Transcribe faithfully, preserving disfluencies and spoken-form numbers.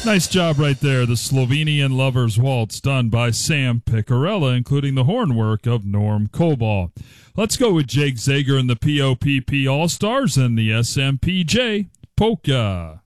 Nice job right there. The Slovenian Lover's Waltz done by Sam Picarella, including the horn work of Norm Kobal. Let's go with Jake Zager and the P O P P All-Stars and the S M P J Polka.